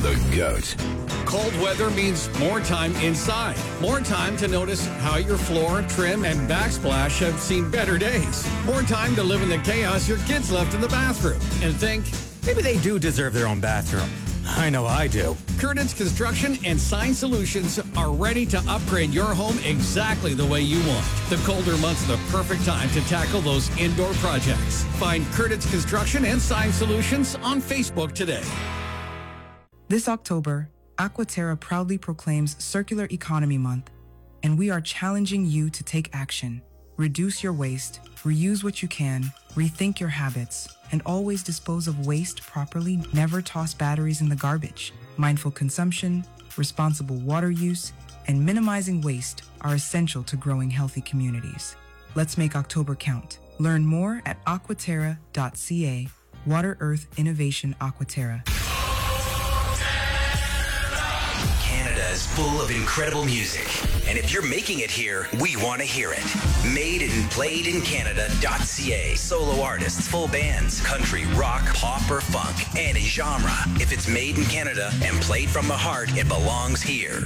the GOAT. Cold weather means more time inside. More time to notice how your floor, trim, and backsplash have seen better days. More time to live in the chaos your kids left in the bathroom. And think, maybe they do deserve their own bathroom. I know I do. Curtis Construction and Sign Solutions are ready to upgrade your home exactly the way you want. The colder months are the perfect time to tackle those indoor projects. Find Curtis Construction and Sign Solutions on Facebook today. This October, Aquaterra proudly proclaims Circular Economy Month, and we are challenging you to take action. Reduce your waste, reuse what you can, rethink your habits, and always dispose of waste properly. Never toss batteries in the garbage. Mindful consumption, responsible water use, and minimizing waste are essential to growing healthy communities. Let's make October count. Learn more at aquaterra.ca. Water Earth Innovation Aquaterra. Canada is full of incredible music. And if you're making it here, we want to hear it. Made and played in Canada.ca. Solo artists, full bands, country, rock, pop, or funk, any genre. If it's made in Canada and played from the heart, it belongs here.